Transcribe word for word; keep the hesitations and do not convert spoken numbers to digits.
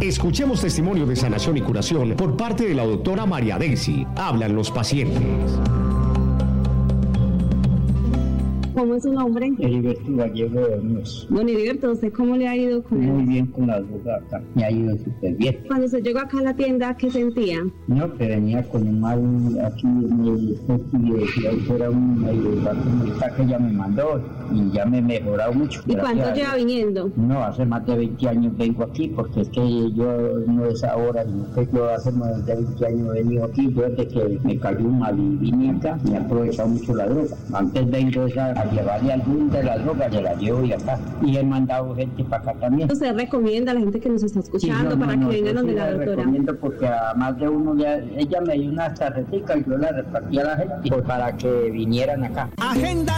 Escuchemos testimonio de sanación y curación por parte de la doctora María Daisy. Hablan los pacientes. ¿Cómo es su nombre? Heriberto Gallego de Hornos. Don Heriberto, ¿usted cómo le ha ido con él? Muy bien con la droga acá, me ha ido súper bien. Cuando usted llegó acá a la tienda, ¿qué sentía? No, que venía con un mal aquí en el estudio, decía que era un medicamento que ella me mandó y ya me he mejorado mucho. ¿Y cuánto lleva viniendo? No, hace más de veinte años vengo aquí, porque es que yo no es ahora, sino que yo hace más de veinte años he venido aquí, yo desde que me cayó un mal y vine acá, me he aprovechado mucho la droga. Antes vengo esa a llevarle algún de la droga, se la llevo y acá. Y he mandado gente para acá también. ¿Usted recomienda a la gente que nos está escuchando sí, no, para no, que vengan donde la doctora? Recomiendo porque a más de uno, ya, ella me dio unas tarjeticas y yo las repartí a la gente pues, para que vinieran acá. Agenda